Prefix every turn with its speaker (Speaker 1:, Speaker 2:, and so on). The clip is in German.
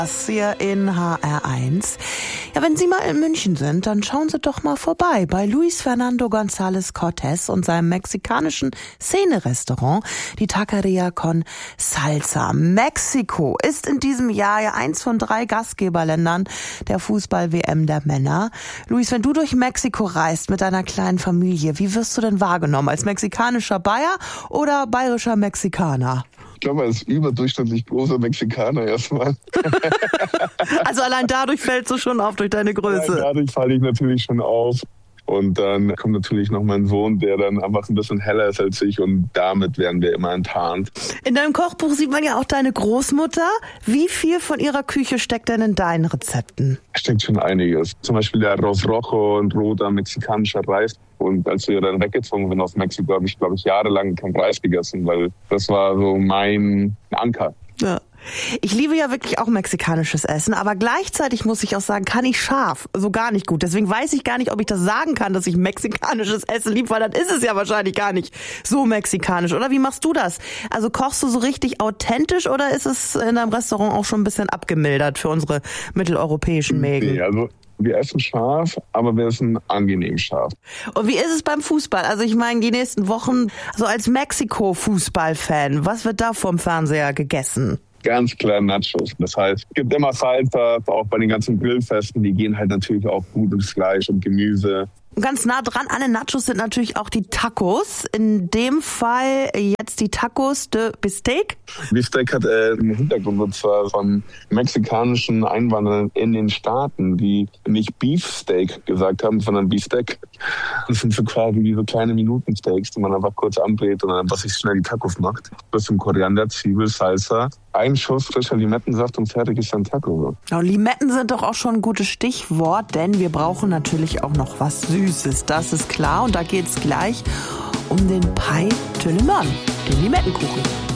Speaker 1: Das hier in HR1. Ja, wenn Sie mal in München sind, dann schauen Sie doch mal vorbei bei Luis Fernando González Cortés und seinem mexikanischen Szene-Restaurant, die Taqueria con Salsa. Mexiko ist in diesem Jahr ja eins von 3 Gastgeberländern der Fußball-WM der Männer. Luis, wenn du durch Mexiko reist mit deiner kleinen Familie, wie wirst du denn wahrgenommen? Als mexikanischer Bayer oder bayerischer Mexikaner?
Speaker 2: Ich glaube, als überdurchschnittlich großer Mexikaner erstmal.
Speaker 1: Also allein dadurch fällst du schon auf durch deine Größe.
Speaker 2: Ja, dadurch falle ich natürlich schon auf. Und dann kommt natürlich noch mein Sohn, der dann einfach ein bisschen heller ist als ich. Und damit werden wir immer enttarnt.
Speaker 1: In deinem Kochbuch sieht man ja auch deine Großmutter. Wie viel von ihrer Küche steckt denn in deinen Rezepten?
Speaker 2: Steckt schon einiges. Zum Beispiel der Arroz Rojo, ein roter mexikanischer Reis. Und als wir dann weggezogen sind aus Mexiko, habe ich, jahrelang keinen Reis gegessen, weil das war so mein Anker.
Speaker 1: Ja. Ich liebe ja wirklich auch mexikanisches Essen, aber gleichzeitig muss ich auch sagen, kann ich scharf so gar nicht gut. Deswegen weiß ich gar nicht, ob ich das sagen kann, dass ich mexikanisches Essen liebe, weil dann ist es ja wahrscheinlich gar nicht so mexikanisch. Oder wie machst du das? Also kochst du so richtig authentisch oder ist es in deinem Restaurant auch schon ein bisschen abgemildert für unsere mitteleuropäischen Mägen?
Speaker 2: Nee, also wir essen scharf, aber wir essen angenehm scharf.
Speaker 1: Und wie ist es beim Fußball? Also ich meine, die nächsten Wochen, so als Mexiko-Fußball-Fan, was wird da vom Fernseher gegessen?
Speaker 2: Ganz klar Nachos. Das heißt, es gibt immer Salsa, auch bei den ganzen Grillfesten, die gehen halt natürlich auch gut ins Fleisch und Gemüse.
Speaker 1: Und ganz nah dran an den Nachos sind natürlich auch die Tacos. In dem Fall jetzt die Tacos de Bistec.
Speaker 2: Bistec hat einen Hintergrund, und zwar von mexikanischen Einwanderern in den Staaten, die nicht Beefsteak gesagt haben, sondern Bistec. Das sind so quasi wie so kleine Minutensteaks, die man einfach kurz anbrät und dann einfach sich schnell die Tacos macht. Bisschen Koriander, Zwiebel, Salsa, ein Schuss frischer Limettensaft und fertig ist ein Taco.
Speaker 1: Und Limetten sind doch auch schon ein gutes Stichwort, denn wir brauchen natürlich auch noch was Süßes, das ist klar. Und da geht's gleich um den Pain de Limon, den Limettenkuchen.